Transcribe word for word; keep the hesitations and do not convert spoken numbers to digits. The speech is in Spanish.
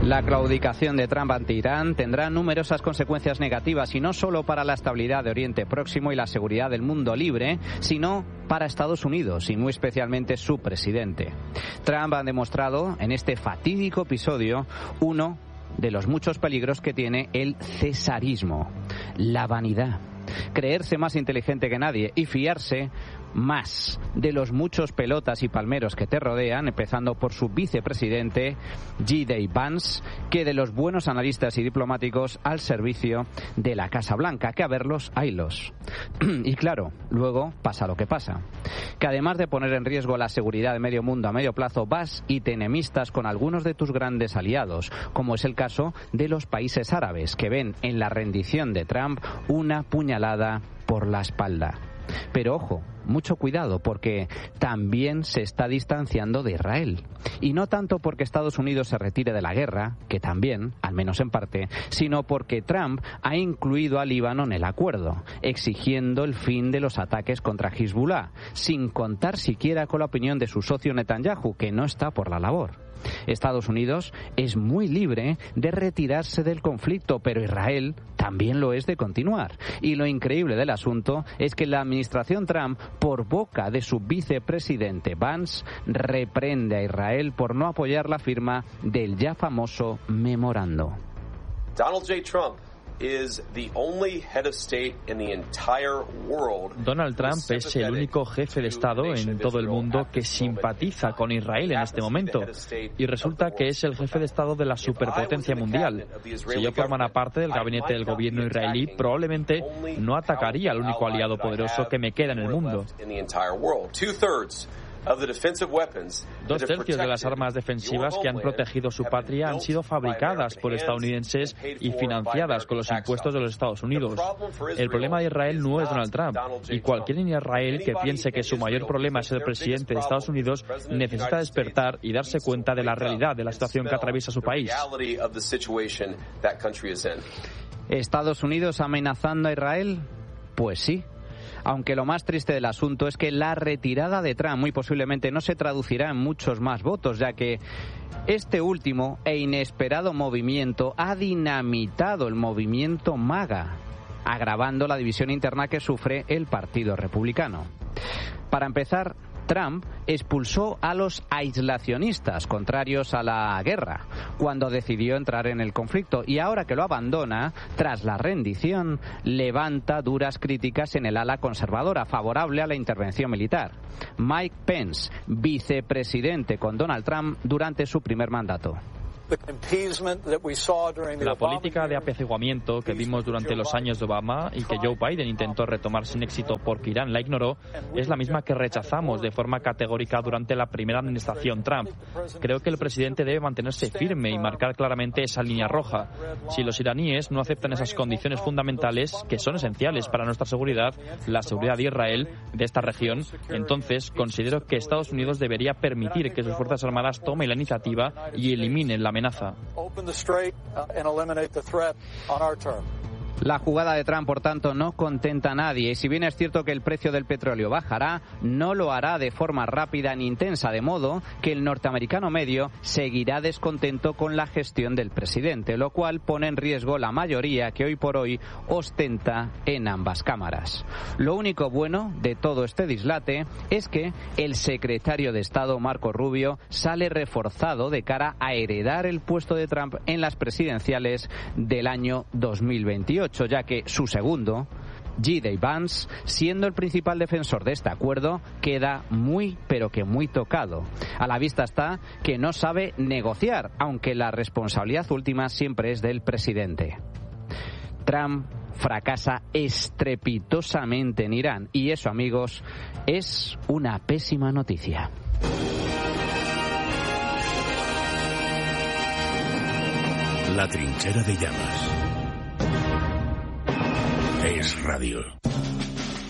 La claudicación de Trump ante Irán tendrá numerosas consecuencias negativas, y no solo para la estabilidad de Oriente Próximo y la seguridad del mundo libre, sino para Estados Unidos y muy especialmente su presidente. Trump ha demostrado en este fatídico episodio uno de los muchos peligros que tiene el cesarismo, la vanidad, creerse más inteligente que nadie y fiarse más de los muchos pelotas y palmeros que te rodean, empezando por su vicepresidente J D Vance, que de los buenos analistas y diplomáticos al servicio de la Casa Blanca, que a verlos haylos. Y claro, luego pasa lo que pasa, que además de poner en riesgo la seguridad de medio mundo a medio plazo, vas y te enemistas con algunos de tus grandes aliados, como es el caso de los países árabes, que ven en la rendición de Trump una puñalada por la espalda. Pero ojo, mucho cuidado, porque también se está distanciando de Israel. Y no tanto porque Estados Unidos se retire de la guerra, que también, al menos en parte, sino porque Trump ha incluido a Líbano en el acuerdo, exigiendo el fin de los ataques contra Hezbollah, sin contar siquiera con la opinión de su socio Netanyahu, que no está por la labor. Estados Unidos es muy libre de retirarse del conflicto, pero Israel también lo es de continuar. Y lo increíble del asunto es que la administración Trump, por boca de su vicepresidente Vance, reprende a Israel por no apoyar la firma del ya famoso memorando. Donald J. Trump is the only head of state in the entire world. Donald Trump es el único jefe de Estado en todo el mundo que simpatiza con Israel en este momento, y resulta que es el jefe de Estado de la superpotencia mundial. Si yo formara parte del gabinete del gobierno israelí, probablemente no atacaría al único aliado poderoso que me queda en el mundo. Dos tercios de las armas defensivas que han protegido su patria han sido fabricadas por estadounidenses y financiadas con los impuestos de los Estados Unidos. El problema de Israel no es Donald Trump, y cualquier en Israel que piense que su mayor problema es ser presidente de Estados Unidos necesita despertar y darse cuenta de la realidad de la situación que atraviesa su país. ¿Estados Unidos amenazando a Israel? Pues sí. Aunque lo más triste del asunto es que la retirada de Trump muy posiblemente no se traducirá en muchos más votos, ya que este último e inesperado movimiento ha dinamitado el movimiento MAGA, agravando la división interna que sufre el Partido Republicano. Para empezar, Trump expulsó a los aislacionistas contrarios a la guerra cuando decidió entrar en el conflicto, y ahora que lo abandona, tras la rendición, levanta duras críticas en el ala conservadora favorable a la intervención militar. Mike Pence, vicepresidente con Donald Trump durante su primer mandato. La política de apaciguamiento que vimos durante los años de Obama y que Joe Biden intentó retomar sin éxito porque Irán la ignoró es la misma que rechazamos de forma categórica durante la primera administración Trump. Creo que el presidente debe mantenerse firme y marcar claramente esa línea roja. Si los iraníes no aceptan esas condiciones fundamentales que son esenciales para nuestra seguridad, la seguridad de Israel, de esta región, entonces considero que Estados Unidos debería permitir que sus Fuerzas Armadas tomen la iniciativa y eliminen la amenaza. La jugada de Trump, por tanto, no contenta a nadie, y si bien es cierto que el precio del petróleo bajará, no lo hará de forma rápida ni intensa, de modo que el norteamericano medio seguirá descontento con la gestión del presidente, lo cual pone en riesgo la mayoría que hoy por hoy ostenta en ambas cámaras. Lo único bueno de todo este dislate es que el secretario de Estado, Marco Rubio, sale reforzado de cara a heredar el puesto de Trump en las presidenciales del año dos mil veintiocho. Ya que su segundo, J D Vance, siendo el principal defensor de este acuerdo, queda muy, pero que muy tocado. A la vista está que no sabe negociar, aunque la responsabilidad última siempre es del presidente. Trump fracasa estrepitosamente en Irán, y eso, amigos, es una pésima noticia. La trinchera de llamas. Es radio.